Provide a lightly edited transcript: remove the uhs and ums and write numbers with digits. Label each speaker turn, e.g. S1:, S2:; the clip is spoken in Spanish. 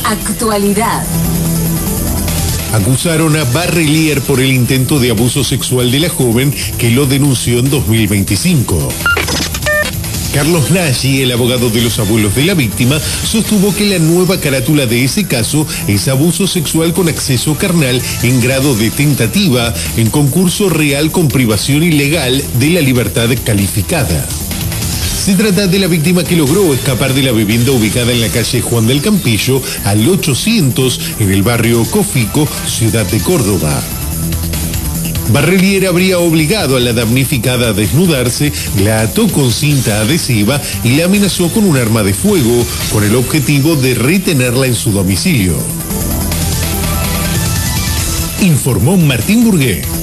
S1: Actualidad.
S2: Acusaron a Barrelier por el intento de abuso sexual de la joven que lo denunció en 2025. Carlos Nagy, el abogado de los abuelos de la víctima, sostuvo que la nueva carátula de ese caso es abuso sexual con acceso carnal en grado de tentativa en concurso real con privación ilegal de la libertad calificada. Se trata de la víctima que logró escapar de la vivienda ubicada en la calle Juan del Campillo, al 800, en el barrio Cofico, ciudad de Córdoba. Barrelier habría obligado a la damnificada a desnudarse, la ató con cinta adhesiva y la amenazó con un arma de fuego, con el objetivo de retenerla en su domicilio. Informó Martín Burgué.